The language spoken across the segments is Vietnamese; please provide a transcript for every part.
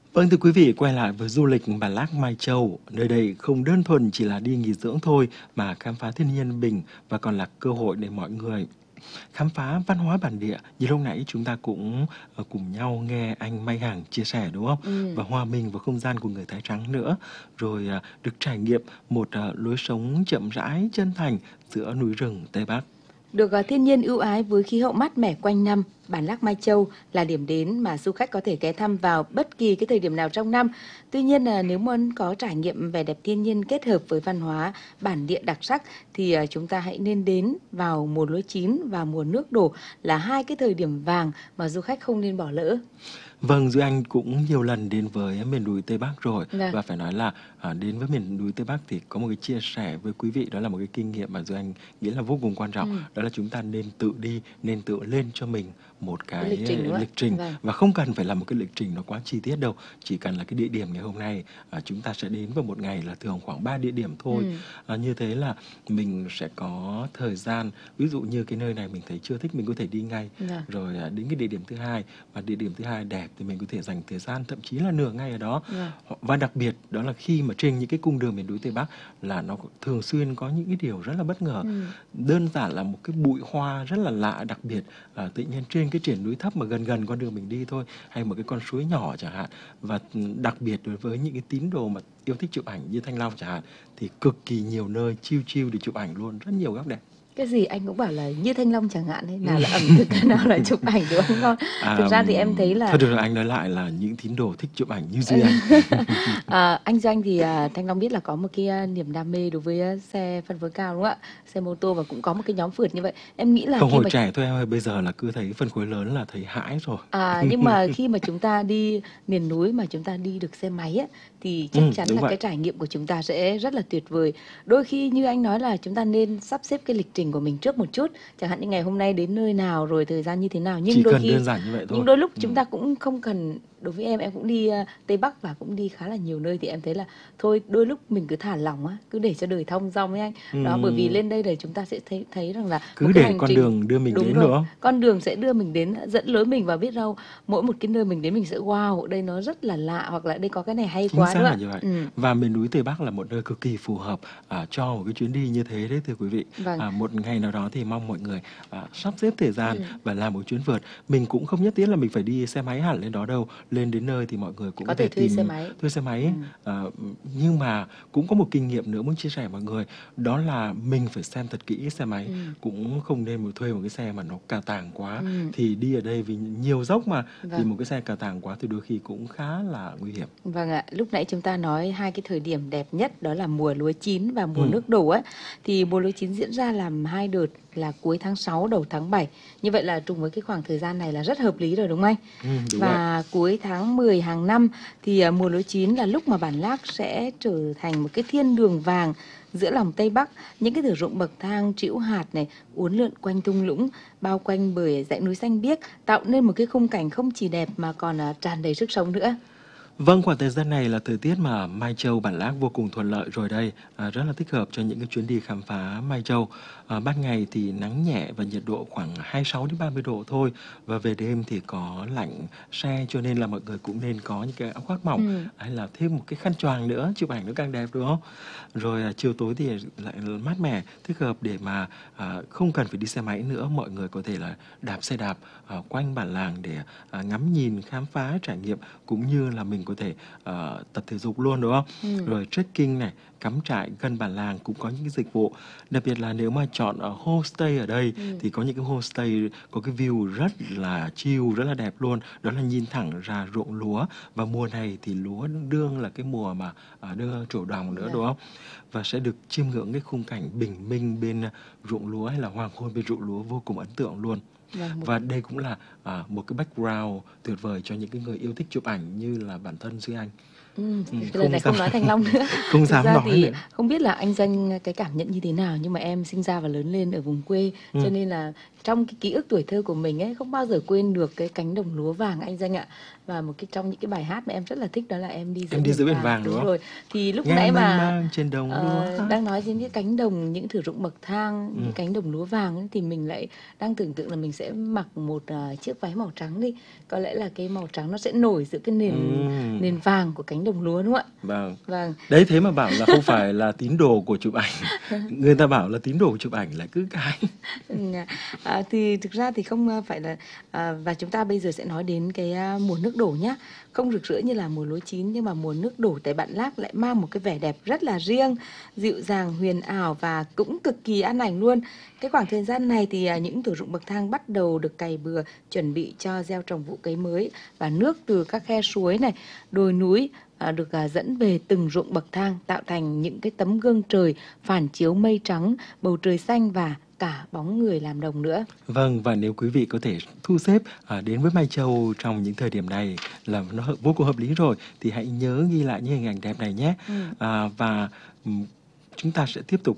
Vâng, thưa quý vị, quay lại với du lịch Bản Lác Mai Châu. Nơi đây không đơn thuần chỉ là đi nghỉ dưỡng thôi, mà khám phá thiên nhiên bình và còn là cơ hội để mọi người khám phá văn hóa bản địa. Như lúc nãy chúng ta cũng cùng nhau nghe anh Mai Hằng chia sẻ đúng không? Ừ. Và hòa mình vào không gian của người Thái Trắng nữa. Rồi được trải nghiệm một lối sống chậm rãi, chân thành giữa núi rừng Tây Bắc. Được thiên nhiên ưu ái với khí hậu mát mẻ quanh năm, Bản Lác Mai Châu là điểm đến mà du khách có thể ghé thăm vào bất kỳ cái thời điểm nào trong năm. Tuy nhiên là nếu muốn có trải nghiệm vẻ đẹp thiên nhiên kết hợp với văn hóa bản địa đặc sắc thì chúng ta hãy nên đến vào mùa lúa chín và mùa nước đổ, là hai cái thời điểm vàng mà du khách không nên bỏ lỡ. Vâng, Duy Anh cũng nhiều lần đến với miền núi Tây Bắc rồi, Vâng. và phải nói là đến với miền núi Tây Bắc thì có một cái chia sẻ với quý vị, đó là một cái kinh nghiệm mà Duy Anh nghĩ là vô cùng quan trọng, Ừ. đó là chúng ta nên tự đi, nên tự lên cho mình một Cái cái lịch trình đúng không lịch ạ? trình, Vâng. và không cần phải là một cái lịch trình nó quá chi tiết đâu, chỉ cần là cái địa điểm ngày hôm nay chúng ta sẽ đến vào một ngày là thường khoảng 3 địa điểm thôi. Ừ. Như thế là mình sẽ có thời gian, ví dụ như cái nơi này mình thấy chưa thích mình có thể đi ngay, Vâng. rồi đến cái địa điểm thứ hai, và địa điểm thứ hai đẹp thì mình có thể dành thời gian thậm chí là nửa ngày ở đó. Vâng. Và đặc biệt đó là khi mà trên những cái cung đường miền núi Tây Bắc là nó thường xuyên có những cái điều rất là bất ngờ. Ừ. Đơn giản là một cái bụi hoa rất là lạ, đặc biệt tự nhiên trên cái triển núi thấp mà gần gần con đường mình đi thôi, hay một cái con suối nhỏ chẳng hạn. Và đặc biệt đối với những cái tín đồ mà yêu thích chụp ảnh như Thanh Long chẳng hạn, thì cực kỳ nhiều nơi chill chill để chụp ảnh luôn, rất nhiều góc đẹp. Cái gì anh cũng bảo là như Thanh Long chẳng hạn ấy, nào là ẩm thực, nào là chụp ảnh đúng không con? Thực ra thì em thấy là Thôi được rồi, anh nói lại là những tín đồ thích chụp ảnh như Duy Anh. Anh Doanh thì Thanh Long biết là có một cái niềm đam mê đối với xe phân khối cao đúng không ạ? Xe mô tô, và cũng có một cái nhóm phượt như vậy. Em nghĩ là Không, khi hồi mà trẻ thôi em ơi, bây giờ là cứ thấy phân khối lớn là thấy hãi rồi. nhưng mà khi mà chúng ta đi miền núi mà chúng ta đi được xe máy á, thì chắc chắn Đúng là vậy. cái trải nghiệm của chúng ta sẽ rất là tuyệt vời. Đôi khi như anh nói là chúng ta nên sắp xếp cái lịch trình của mình trước một chút, chẳng hạn như ngày hôm nay đến nơi nào rồi thời gian như thế nào. Chỉ cần đơn giản như vậy thôi. Nhưng đôi lúc chúng ta cũng không cần, đối với em cũng đi Tây Bắc và cũng đi khá là nhiều nơi, thì em thấy là thôi đôi lúc mình cứ thả lỏng á, cứ để cho đời thông dong ấy anh. Đó, bởi vì lên đây để chúng ta sẽ thấy rằng là Cứ một cái để hành con trình đường đưa mình đúng đến rồi, nữa. con đường sẽ đưa mình đến, dẫn lối mình, và biết đâu mỗi một cái nơi mình đến mình sẽ wow, đây nó rất là lạ, hoặc là đây có cái này hay Chính quá xác đúng là không như vậy. ạ? Và miền núi Tây Bắc là một nơi cực kỳ phù hợp cho một cái chuyến đi như thế đấy thưa quý vị. Vâng. Một ngày nào đó thì mong mọi người sắp xếp thời gian và làm một chuyến phượt. Mình cũng không nhất thiết là mình phải đi xe máy hẳn lên đó đâu. Lên đến nơi thì mọi người cũng Có có thể thể thuê tìm xe máy. thuê xe máy. Nhưng mà cũng có một kinh nghiệm nữa muốn chia sẻ mọi người, đó là mình phải xem thật kỹ xe máy. Cũng không nên mà thuê một cái xe mà nó cà tàng quá. Thì đi ở đây vì nhiều dốc mà, thì một cái xe cà tàng quá thì đôi khi cũng khá là nguy hiểm. Vâng ạ, lúc nãy chúng ta nói hai cái thời điểm đẹp nhất đó là mùa lúa chín và mùa nước đổ ấy. Thì mùa lúa chín diễn ra làm hai đợt là cuối tháng 6 đầu tháng 7. Như vậy là trùng với cái khoảng thời gian này là rất hợp lý rồi đúng không anh? Đúng Và vậy. cuối tháng 10 hàng năm thì mùa lúa chín là lúc mà Bản Lác sẽ trở thành một cái thiên đường vàng giữa lòng Tây Bắc. Những cái thửa ruộng bậc thang trĩu hạt này uốn lượn quanh thung lũng, bao quanh bởi dãy núi xanh biếc, tạo nên một cái khung cảnh không chỉ đẹp mà còn tràn đầy sức sống nữa. Vâng, khoảng thời gian này là thời tiết mà Mai Châu, Bản Lác vô cùng thuận lợi rồi đây, rất là thích hợp cho những cái chuyến đi khám phá Mai Châu. Ban ngày thì nắng nhẹ và nhiệt độ khoảng 26 đến 30 độ thôi, và về đêm thì có lạnh se, cho nên là mọi người cũng nên có những cái áo khoác mỏng hay là thêm một cái khăn choàng nữa, chụp ảnh nó càng đẹp đúng không? Rồi chiều tối thì lại mát mẻ, thích hợp để mà không cần phải đi xe máy nữa, mọi người có thể là đạp xe đạp quanh bản làng để ngắm nhìn, khám phá, trải nghiệm, cũng như là mình có thể tập thể dục luôn đúng không? Rồi trekking này, cắm trại gần bản làng cũng có những cái dịch vụ. Đặc biệt là nếu mà chọn homestay ở đây thì có những cái homestay có cái view rất là chill, rất là đẹp luôn. Đó là nhìn thẳng ra ruộng lúa, và mùa này thì lúa đương là cái mùa mà đưa trổ đồng nữa đúng không? Và sẽ được chiêm ngưỡng cái khung cảnh bình minh bên ruộng lúa hay là hoàng hôn bên ruộng lúa vô cùng ấn tượng luôn. Và đây cũng là một cái background tuyệt vời cho những cái người yêu thích chụp ảnh như là bản thân Duy Anh. Cái lời không này dám không nói thành long nữa. không Thực dám ra nói thì nữa. không biết là anh Doanh cái cảm nhận như thế nào, nhưng mà em sinh ra và lớn lên ở vùng quê, cho Ừm, nên là trong cái ký ức tuổi thơ của mình ấy, không bao giờ quên được cái cánh đồng lúa vàng anh Doanh ạ. Và một cái trong những cái bài hát mà em rất là thích đó là Em đi giữa em đi biển giữa biển vàng. vàng, đúng Đúng không? rồi. Thì lúc Nghe nãy mênh mà mang trên đồng lúa đang nói đến những cánh đồng, những thửa ruộng bậc thang, những Ừm, cánh đồng lúa vàng ấy, thì mình lại đang tưởng tượng là mình sẽ mặc một chiếc váy màu trắng đi. Có lẽ là cái màu trắng nó sẽ nổi giữa cái nền ừm, nền vàng của cánh đồng lúa đúng không ạ? vâng. Vâng. Đấy, thế mà bảo là không phải là tín đồ của chụp ảnh. Người ta bảo là tín đồ của chụp ảnh lại cứ cái Thì thực ra thì không phải là và chúng ta bây giờ sẽ nói đến cái mùa nước đổ nhá. Không rực rỡ như là mùa lúa chín, nhưng mà mùa nước đổ tại Bạn Lác lại mang một cái vẻ đẹp rất là riêng, dịu dàng, huyền ảo và cũng cực kỳ an ảnh luôn. Cái khoảng thời gian này thì những thửa ruộng bậc thang bắt đầu được cày bừa, chuẩn bị cho gieo trồng vụ cấy mới, và nước từ các khe suối này, đồi núi được dẫn về từng ruộng bậc thang, tạo thành những cái tấm gương trời phản chiếu mây trắng, bầu trời xanh và cả bóng người làm đồng nữa. Vâng, và nếu quý vị có thể thu xếp đến với Mai Châu trong những thời điểm này là nó vô cùng hợp lý rồi, thì hãy nhớ ghi lại những hình ảnh đẹp này nhé. Ừm. Và chúng ta sẽ tiếp tục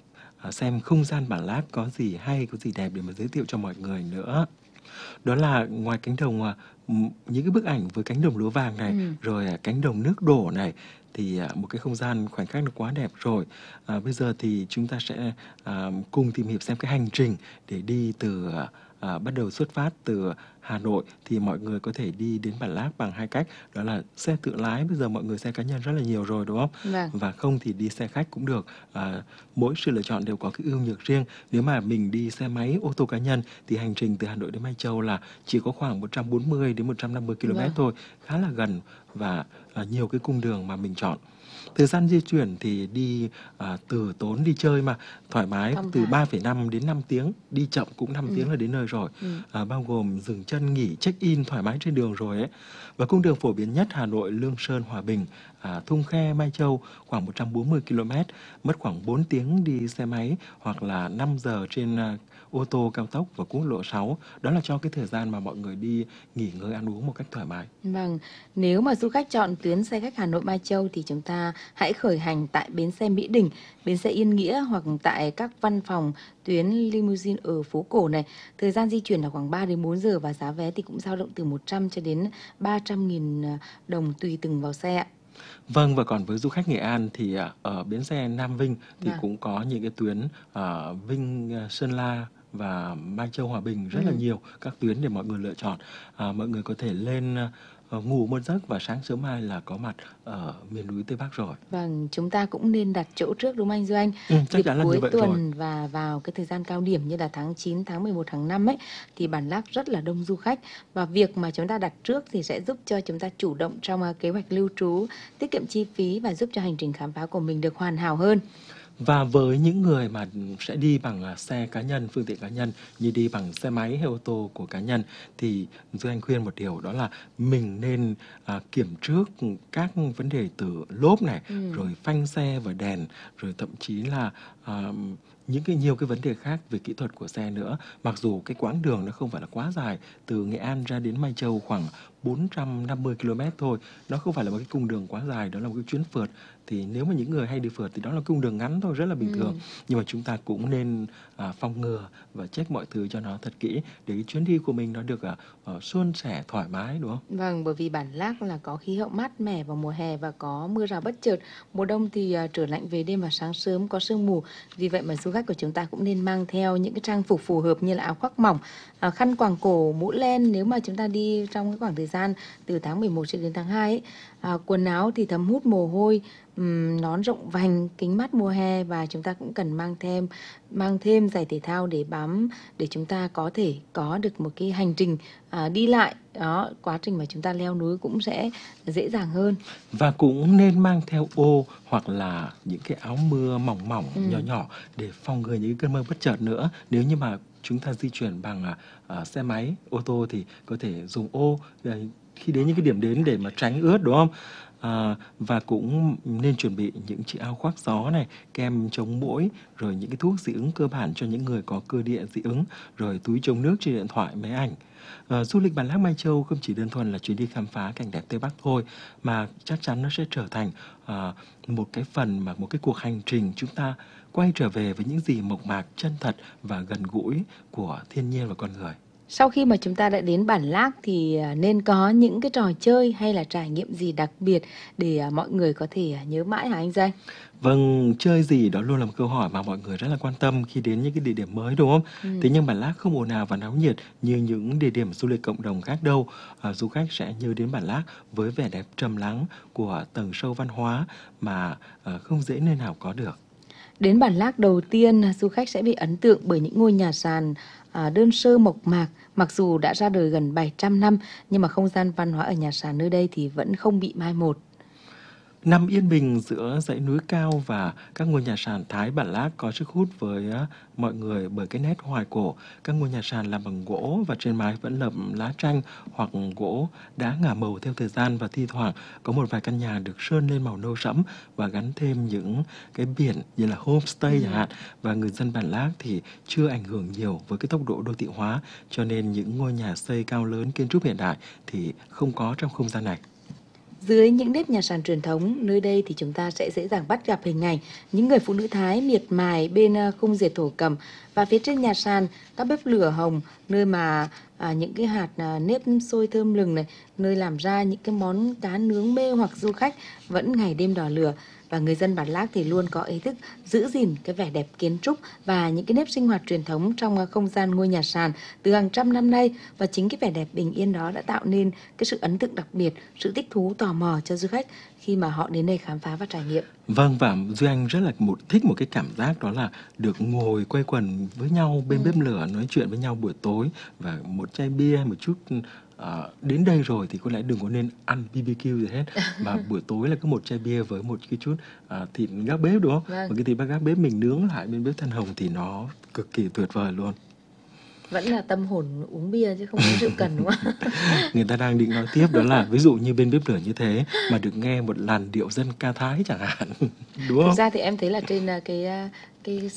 xem không gian Bản Lác có gì hay, có gì đẹp để mà giới thiệu cho mọi người nữa. Đó là ngoài cánh đồng những cái bức ảnh với cánh đồng lúa vàng này, rồi cánh đồng nước đổ này, thì một cái không gian khoảnh khắc nó quá đẹp rồi. Bây giờ thì chúng ta sẽ cùng tìm hiểu xem cái hành trình để đi từ bắt đầu xuất phát từ Hà Nội thì mọi người có thể đi đến Bản Lác bằng hai cách, đó là xe tự lái, bây giờ mọi người xe cá nhân rất là nhiều rồi đúng không? Vâng. Và không thì đi xe khách cũng được. Mỗi sự lựa chọn đều có cái ưu nhược riêng. Nếu mà mình đi xe máy, ô tô cá nhân thì hành trình từ Hà Nội đến Mai Châu là chỉ có khoảng 140 đến 150 km Vâng. thôi, khá là gần và nhiều cái cung đường mà mình chọn. Thời gian di chuyển thì đi từ tốn đi chơi mà thoải mái, Thong từ thả. 3,5 đến 5 tiếng, đi chậm cũng 5 tiếng là đến nơi rồi. Bao gồm dừng chân nghỉ, check in thoải mái trên đường rồi ấy. Và cung đường phổ biến nhất Hà Nội, Lương Sơn, Hòa Bình, Thung Khe, Mai Châu khoảng 140 km, mất khoảng 4 tiếng đi xe máy hoặc là 5 giờ trên ô tô cao tốc và quốc lộ 6. Đó là cho cái thời gian mà mọi người đi nghỉ ngơi ăn uống một cách thoải mái. Vâng, nếu mà du khách chọn tuyến xe khách Hà Nội Mai Châu thì chúng ta hãy khởi hành tại bến xe Mỹ Đình, bến xe Yên Nghĩa hoặc tại các văn phòng tuyến limousine ở phố cổ này. Thời gian di chuyển là khoảng 3 đến 4 giờ và giá vé thì cũng dao động từ 100 cho đến 300.000 đồng tùy từng vào xe ạ. Vâng, và còn với du khách Nghệ An thì ở bến xe Nam Vinh thì Vâng. cũng có những cái tuyến Vinh, Sơn La và Mai Châu, Hòa Bình rất là Ừ. nhiều các tuyến để mọi người lựa chọn. Mọi người có thể lên ngủ một giấc và sáng sớm mai là có mặt ở miền núi Tây Bắc rồi. Vâng, chúng ta cũng nên đặt chỗ trước đúng không anh Doanh? Chắc Dịp chắn là như cuối vậy rồi. tuần và vào cái thời gian cao điểm như là tháng 9, tháng 11, tháng 5 ấy thì Bản Lác rất là đông du khách, và việc mà chúng ta đặt trước thì sẽ giúp cho chúng ta chủ động trong kế hoạch lưu trú, tiết kiệm chi phí và giúp cho hành trình khám phá của mình được hoàn hảo hơn. Và với những người mà sẽ đi bằng xe cá nhân, phương tiện cá nhân như đi bằng xe máy hay ô tô của cá nhân thì Duy Anh khuyên một điều, đó là mình nên kiểm trước các vấn đề từ lốp này, rồi phanh xe và đèn, rồi thậm chí là nhiều cái vấn đề khác về kỹ thuật của xe nữa. Mặc dù cái quãng đường nó không phải là quá dài, từ Nghệ An ra đến Mai Châu khoảng 450 km thôi, nó không phải là một cái cung đường quá dài, đó là một cái chuyến phượt. Thì nếu mà những người hay đi phượt thì đó là cung đường ngắn thôi, rất là bình thường. Nhưng mà chúng ta cũng nên phòng ngừa và check mọi thứ cho nó thật kỹ để cái chuyến đi của mình nó được suôn sẻ, thoải mái, đúng không? Vâng, bởi vì Bản Lác là có khí hậu mát mẻ vào mùa hè và có mưa rào bất chợt. Mùa đông thì trở lạnh về đêm và sáng sớm có sương mù. Vì vậy mà du khách của chúng ta cũng nên mang theo những cái trang phục phù hợp như là áo khoác mỏng, khăn quàng cổ, mũ len nếu mà chúng ta đi trong cái khoảng thời gian từ tháng 11 cho đến tháng 2 ấy. Quần áo thì thấm hút mồ hôi, nón rộng vành, kính mát mùa hè, và chúng ta cũng cần mang thêm giày thể thao để bám, để chúng ta có thể có được một cái hành trình đi lại đó, quá trình mà chúng ta leo núi cũng sẽ dễ dàng hơn. Và cũng nên mang theo ô hoặc là những cái áo mưa mỏng mỏng nhỏ nhỏ để phòng ngừa những cái cơn mưa bất chợt nữa. Nếu như mà chúng ta di chuyển bằng xe máy, ô tô thì có thể dùng ô khi đến những cái điểm đến để mà tránh ướt, đúng không? Và cũng nên chuẩn bị những chiếc áo khoác gió này, kem chống muỗi, rồi những cái thuốc dị ứng cơ bản cho những người có cơ địa dị ứng, rồi túi chống nước trên điện thoại, máy ảnh. Du lịch Bản Lác Mai Châu không chỉ đơn thuần là chuyến đi khám phá cảnh đẹp Tây Bắc thôi, mà chắc chắn nó sẽ trở thành một cái phần mà một cái cuộc hành trình chúng ta quay trở về với những gì mộc mạc, chân thật và gần gũi của thiên nhiên và con người. Sau khi mà chúng ta đã đến Bản Lác thì nên có những cái trò chơi hay là trải nghiệm gì đặc biệt để mọi người có thể nhớ mãi hả anh Danh? Vâng, chơi gì đó luôn là một câu hỏi mà mọi người rất là quan tâm khi đến những cái địa điểm mới, đúng không? Ừ. Thế nhưng Bản Lác không ồn ào và náo nhiệt như những địa điểm du lịch cộng đồng khác đâu. Du khách sẽ nhớ đến Bản Lác với vẻ đẹp trầm lắng của tầng sâu văn hóa mà không dễ nơi nào có được. Đến Bản Lác đầu tiên, du khách sẽ bị ấn tượng bởi những ngôi nhà sàn đơn sơ mộc mạc. Mặc dù đã ra đời gần 700 năm, nhưng mà không gian văn hóa ở nhà sàn nơi đây thì vẫn không bị mai một. Nằm yên bình giữa dãy núi cao và các ngôi nhà sàn Thái, Bản Lác có sức hút với mọi người bởi cái nét hoài cổ. Các ngôi nhà sàn làm bằng gỗ và trên mái vẫn lợp lá tranh hoặc gỗ đá ngả màu theo thời gian, và thi thoảng có một vài căn nhà được sơn lên màu nâu sẫm và gắn thêm những cái biển như là homestay chẳng hạn. Và người dân Bản Lác thì chưa ảnh hưởng nhiều với cái tốc độ đô thị hóa, cho nên những ngôi nhà xây cao lớn kiến trúc hiện đại thì không có trong không gian này. Dưới những nếp nhà sàn truyền thống, nơi đây thì chúng ta sẽ dễ dàng bắt gặp hình ảnh những người phụ nữ Thái miệt mài bên khung dệt thổ cẩm, và phía trên nhà sàn các bếp lửa hồng, nơi mà những cái hạt nếp sôi thơm lừng này, nơi làm ra những cái món cá nướng mê hoặc du khách vẫn ngày đêm đỏ lửa. Và người dân Bản Lác thì luôn có ý thức giữ gìn cái vẻ đẹp kiến trúc và những cái nếp sinh hoạt truyền thống trong không gian ngôi nhà sàn từ hàng trăm năm nay, và chính cái vẻ đẹp bình yên đó đã tạo nên cái sự ấn tượng đặc biệt, sự thích thú tò mò cho du khách khi mà họ đến đây khám phá và trải nghiệm. Vâng, và Duy Anh rất là thích một cái cảm giác đó là được ngồi quây quần với nhau bên bếp lửa, nói chuyện với nhau buổi tối và một chai bia, một chút đến đây rồi thì có lẽ đừng có nên ăn BBQ gì hết, mà buổi tối là có một chai bia với một cái chút thịt gác bếp, đúng không? Vâng. Và cái thịt gác bếp mình nướng lại bên bếp than hồng thì nó cực kỳ tuyệt vời luôn. Vẫn là tâm hồn uống bia chứ không uống rượu cần, đúng không? Người ta đang định nói tiếp đó là ví dụ như bên bếp lửa như thế mà được nghe một làn điệu dân ca Thái chẳng hạn, đúng Thực không? ra thì em thấy là trên cái